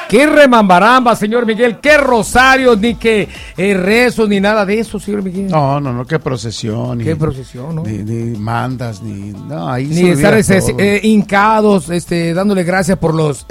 qué remambaramba, señor Miguel, qué rosarios, ni que rezos, ni nada de eso, señor Miguel. No, qué procesión. Qué procesión, ¿no? Ni mandas, no, ahí ni estar hincados, dándole gracias por los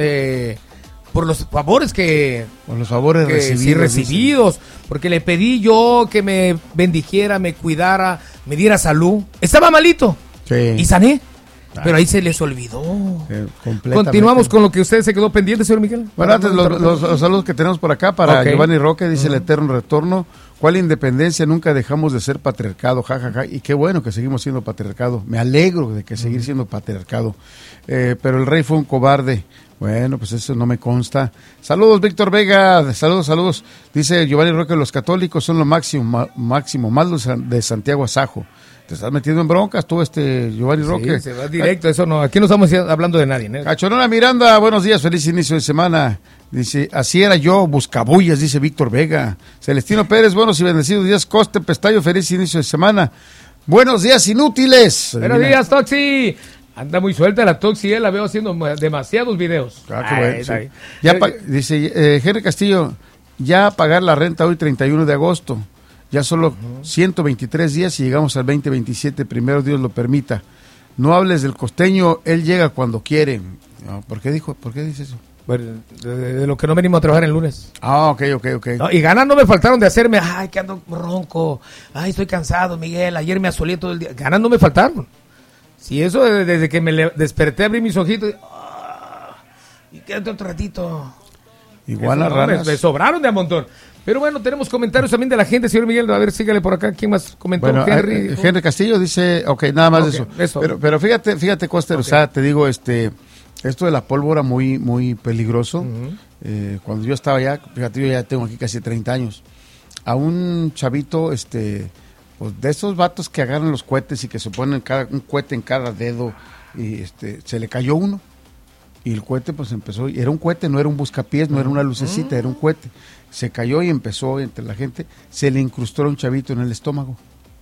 favores por los favores recibidos, porque le pedí yo que me bendijera, me cuidara, me diera salud. Estaba malito y sané, pero ahí se les olvidó. Continuamos con lo que usted se quedó pendiente, señor Miguel. Bueno, antes los saludos que tenemos por acá para Giovanni Roque, dice el eterno retorno. ¿Cuál independencia? Nunca dejamos de ser patriarcado, jajaja, y qué bueno que seguimos siendo patriarcado. Me alegro de que seguir siendo patriarcado. Pero el rey fue un cobarde. Bueno, pues eso no me consta. Saludos, Víctor Vega. Saludos. Dice Giovanni Roque, los católicos son lo máximo, más los de Santiago Asajo. Te estás metiendo en broncas tú, Giovanni Roque. Se va directo, eso no. Aquí no estamos hablando de nadie, ¿no? Cachorona Miranda, buenos días, feliz inicio de semana. Dice, así era yo, buscabullas, dice Víctor Vega. Celestino Pérez, buenos y bendecidos días. Coste Pestayo, feliz inicio de semana. Buenos días, inútiles. Buenos días, Toxi. Anda muy suelta la Toxi, la veo haciendo demasiados videos. Qué bueno, sí. Dice Henry Castillo, ya pagar la renta hoy 31 de agosto. Ya solo 123 días y llegamos al 2027, primero Dios lo permita. No hables del costeño, él llega cuando quiere. No, ¿por qué dice eso? Bueno, de lo que no venimos a trabajar el lunes. Ok. No, y ganas no me faltaron de hacerme, que ando ronco, estoy cansado, Miguel, ayer me asolé todo el día. Ganas no me faltaron. Si eso desde que me desperté, abrí mis ojitos, y quédate otro ratito. Igual las ranas. Me sobraron de a montón. Pero bueno, tenemos comentarios también de la gente, señor Miguel. A ver, sígale por acá. ¿Quién más comentó? Bueno, Henry Castillo dice, nada más de eso. Pero fíjate, Coster, o sea, te digo, esto de la pólvora muy, muy peligroso. Cuando yo estaba allá, fíjate, yo ya tengo aquí casi 30 años. A un chavito, pues de esos vatos que agarran los cohetes y que se ponen un cohete en cada dedo, y se le cayó uno. Y el cohete pues empezó, y era un cohete, no era un buscapiés, no era una lucecita, era un cohete. Se cayó y empezó entre la gente, se le incrustó a un chavito en el estómago.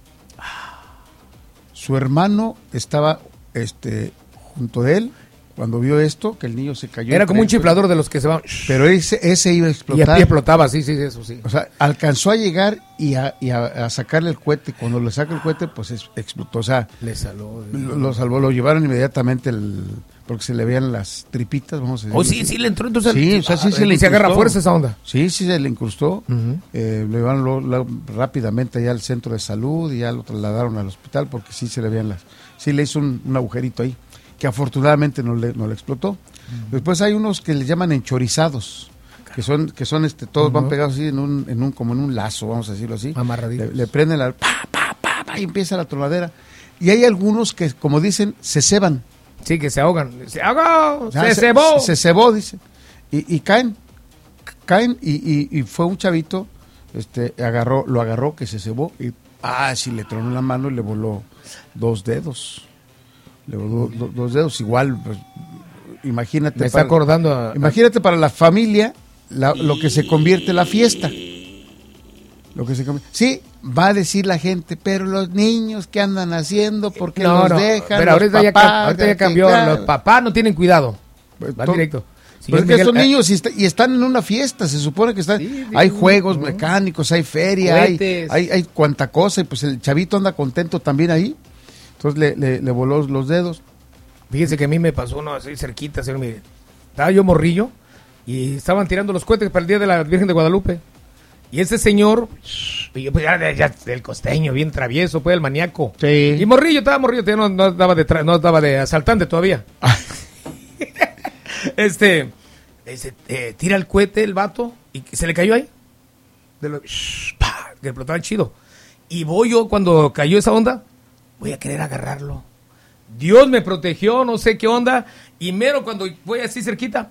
Su hermano estaba junto de él cuando vio esto, que el niño se cayó. Era como un chiflador de los que se van. Pero ese iba a explotar. Y explotaba, sí, eso sí. O sea, alcanzó a llegar y a sacarle el cohete. Cuando le saca el cohete, pues explotó. O sea, le salvó. Lo salvó, lo llevaron inmediatamente porque se le veían las tripitas, vamos a decir. Sí le entró entonces. Sí, o sea, sí se le incrustó. Se agarra fuerza esa onda. Sí, se le incrustó. Lo llevaron rápidamente allá al centro de salud y ya lo trasladaron al hospital porque sí se le veían sí le hizo un agujerito ahí, que afortunadamente no le explotó. Después hay unos que le llaman enchorizados, que son todos van pegados así como en un lazo, vamos a decirlo así. Amarraditos. Le prenden y empieza la tronadera. Y hay algunos que, como dicen, se ceban. Sí, que se ahogan. ¡Se ahogó! ¡Se cebó! Se cebó, dice. Y caen y fue un chavito, lo agarró, que se cebó y sí le tronó la mano y le voló 2 dedos. Le voló 2 dedos, igual, pues, imagínate. Me está acordando. Imagínate para la familia lo que se convierte en la fiesta. Sí, va a decir la gente, pero los niños, ¿qué andan haciendo? ¿Por qué los dejan? Pero ahorita ya cambió. Los papás no tienen cuidado. Van directo. Pero es que estos niños y están en una fiesta, se supone que están. Sí, hay juegos mecánicos, hay feria, hay cuanta cosa, y pues el chavito anda contento también ahí. Entonces le voló los dedos. Fíjense que a mí me pasó uno así cerquita, señor Miguel. Estaba yo morrillo y estaban tirando los cohetes para el Día de la Virgen de Guadalupe. Y ese señor, pues ya el costeño, bien travieso, pues el maníaco. Sí. Y estaba morrillo, todavía no daba de asaltante todavía. Tira el cohete el vato y se le cayó ahí. Que explotaba el chido. Y voy yo, cuando cayó esa onda, voy a querer agarrarlo. Dios me protegió, no sé qué onda. Y mero cuando voy así cerquita,